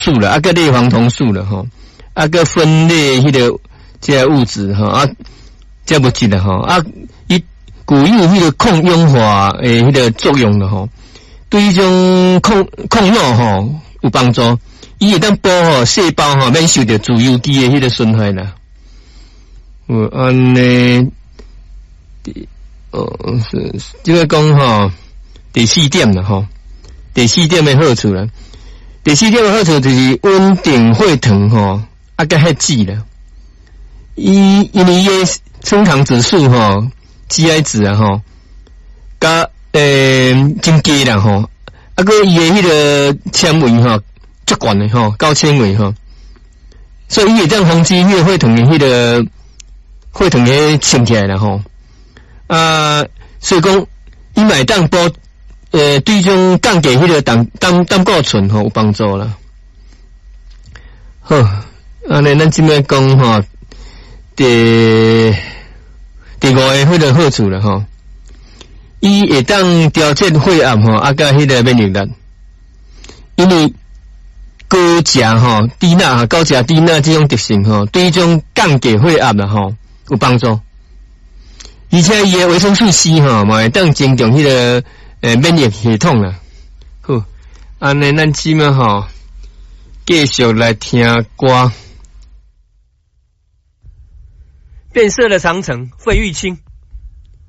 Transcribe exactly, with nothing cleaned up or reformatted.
素了，啊个类黄酮素了吼，啊个分裂迄个这个物质吼，啊这物质了吼，啊伊具有迄个抗氧化诶迄个作用了吼，对迄种抗抗老吼有帮助，伊会当保护细胞吼免受到自由基的迄个损害啦。有安尼，哦是这个讲吼第四点啦吼，第四点的好处啦。第四点的好处就是稳定血糖吼，啊个血脂啦。伊因为伊的升糖指数吼 ，G I 值啊吼，加诶增加啦吼，啊个伊的迄个纤维吼足悬的吼，高纤维吼，所以伊会当防止迄个血糖的迄个血糖的升起来啦吼。啊，所以讲伊买当补。呃，对种降低迄个胆胆胆固醇吼有帮助啦。好，安尼咱即摆讲吼，第第五个迄个好处啦吼，伊会当调节血压吼，啊甲迄个免疫力，因为高食吼低钠、高食低钠这种特性吼，对种降低血压啦吼有帮助，而且伊的维生素 C 吼嘛会当增强迄个。诶，免疫系统啦，好，安尼咱即嘛吼，继续来听歌。 变色的长城，费玉清。